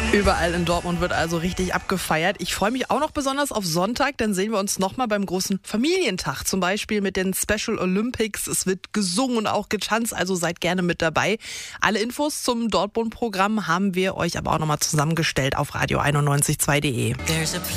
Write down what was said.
Überall in Dortmund wird also richtig abgefeiert. Ich freue mich auch noch besonders auf Sonntag, dann sehen wir uns nochmal beim großen Familientag, zum Beispiel mit den Special Olympics. Es wird gesungen und auch getanzt, also seid gerne mit dabei. Alle Infos zum Dortmund-Programm haben wir euch aber auch nochmal zusammengestellt auf radio91.2.de.